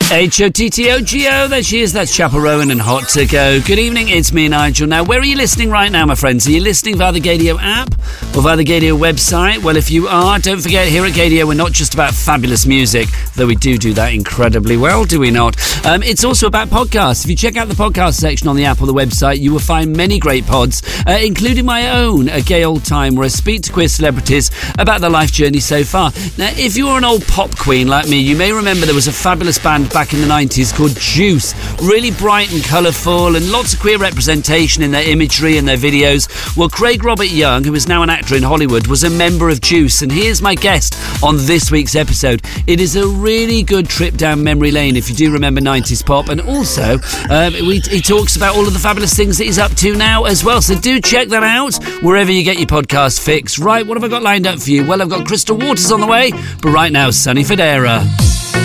H-O-T-T-O-G-O, there she is, that's Chapel Rowan and Hot to Go. Good evening, it's me, Nigel. Now, where are you listening right now, my friends? Are you listening via the Gaydio app or via the Gaydio website? Well, if you are, don't forget, here at Gaydio, we're not just about fabulous music, though we do that incredibly well, do we not? It's also about podcasts. If you check out the podcast section on the app or the website, you will find many great pods, including my own, A Gay Old Time, where I speak to queer celebrities about their life journey so far. Now, if you're an old pop queen like me, you may remember there was a fabulous band back in the 90s called Juice. Really bright and colourful and lots of queer representation in their imagery and their videos. Well, Craig Robert Young, who is now an actor in Hollywood, was a member of Juice, and he is my guest on this week's episode. It is a really good trip down memory lane if you do remember 90s pop, and also he talks about all of the fabulous things that he's up to now as well, so do check that out wherever you get your podcast fix. Right, what have I got lined up for you? Well, I've got Crystal Waters on the way, but right now, Sonny Fodera.